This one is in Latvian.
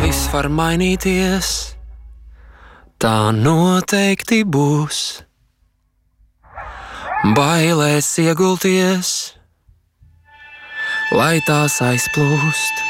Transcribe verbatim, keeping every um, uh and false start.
viss var mainīties, tā noteikti būs. Bailēs iegulties, lai tās aizplūst.